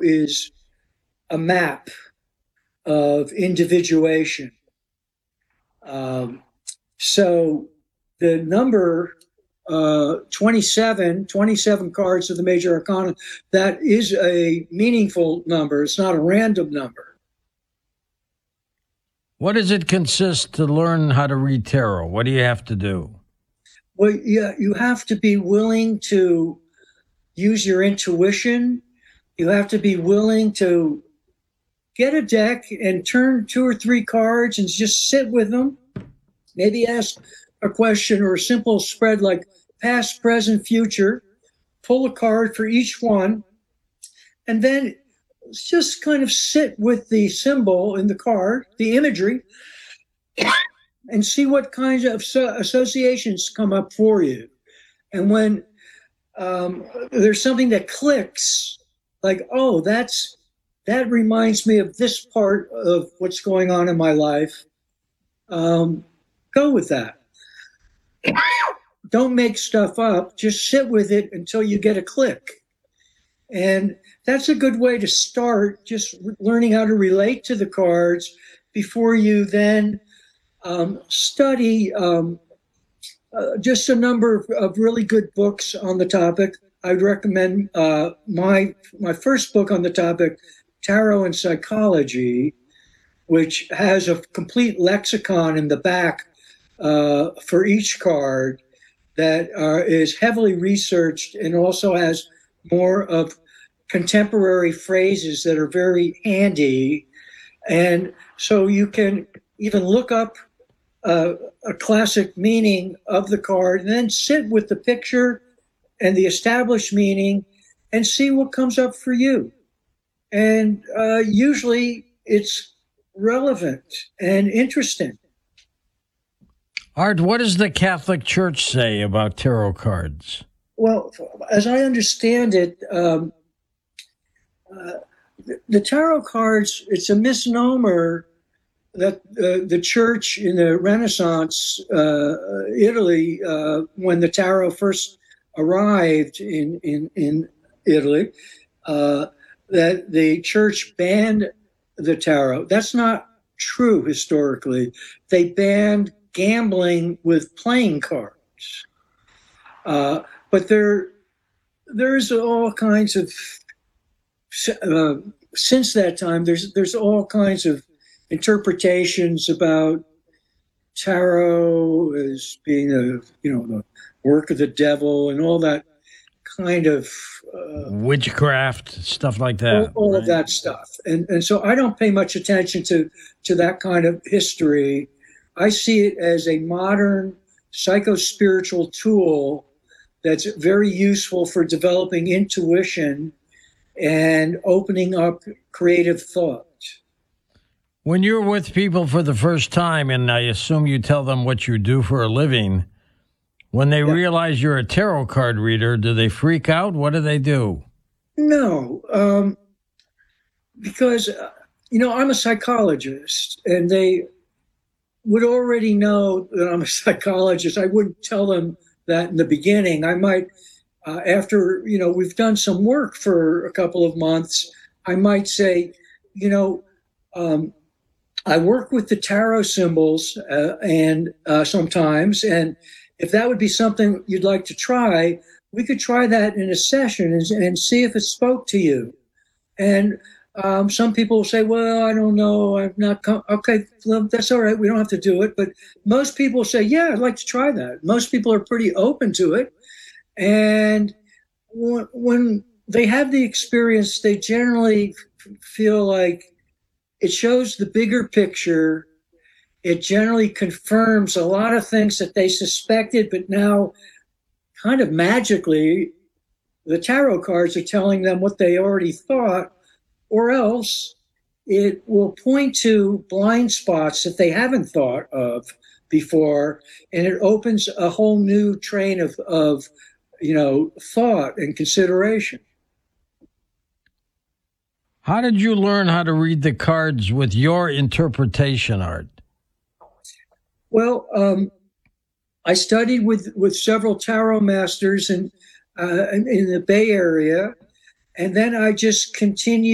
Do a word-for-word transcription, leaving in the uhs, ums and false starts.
is a map of individuation. Um, so the number uh, twenty-seven, twenty-seven cards of the major arcana, that is a meaningful number. It's not a random number. What does it consist to learn how to read tarot? What do you have to do? Well, yeah, you have to be willing to use your intuition. You have to be willing to get a deck and turn two or three cards and just sit with them. Maybe ask a question or a simple spread like past, present, future. Pull a card for each one. And then just kind of sit with the symbol in the card, the imagery, and see what kinds of associations come up for you. And when um, there's something that clicks, like, oh, that's that reminds me of this part of what's going on in my life, um, go with that. Don't make stuff up. Just sit with it until you get a click. And that's a good way to start, just learning how to relate to the cards before you then um, study um, uh, just a number of, of really good books on the topic. I'd recommend uh, my my first book on the topic, Tarot and Psychology, which has a complete lexicon in the back uh, for each card that uh, is heavily researched and also has more of contemporary phrases that are very handy. And so you can even look up uh, a classic meaning of the card and then sit with the picture and the established meaning and see what comes up for you. And uh, usually it's relevant and interesting. Art, what does the Catholic Church say about tarot cards? Well, as I understand it, um, uh, the, the tarot cards, it's a misnomer that uh, the church in the Renaissance, uh, Italy, uh, when the tarot first arrived in, in, in Italy, uh, that the church banned the tarot. That's not true historically. They banned gambling with playing cards. Uh, but there, there's all kinds of, uh, since that time, there's there's all kinds of interpretations about tarot as being a, you know, the work of the devil and all that kind of uh, witchcraft stuff like that. All, all right? of that stuff, and and so I don't pay much attention to to that kind of history. I see it as a modern psycho-spiritual tool that's very useful for developing intuition and opening up creative thought. When you're with people for the first time, and I assume you tell them what you do for a living, when they yeah. realize you're a tarot card reader, do they freak out? What do they do? No, um, because, uh, you know, I'm a psychologist, and they would already know that I'm a psychologist. I wouldn't tell them that in the beginning. I might, uh, after, you know, we've done some work for a couple of months, I might say, you know, um, I work with the tarot symbols uh, and uh, sometimes, and if that would be something you'd like to try, we could try that in a session and, and see if it spoke to you. And um, some people will say, well, I don't know, I'm not, com-. okay, well, that's all right, we don't have to do it. But most people say, yeah, I'd like to try that. Most people are pretty open to it. And w- when they have the experience, they generally f- feel like it shows the bigger picture. It generally confirms a lot of things that they suspected, but now kind of magically, the tarot cards are telling them what they already thought, or else it will point to blind spots that they haven't thought of before, and it opens a whole new train of, of you know, thought and consideration. How did you learn how to read the cards with your interpretation, Art? Well, um, I studied with, with several tarot masters in, uh, in, in the Bay Area, and then I just continued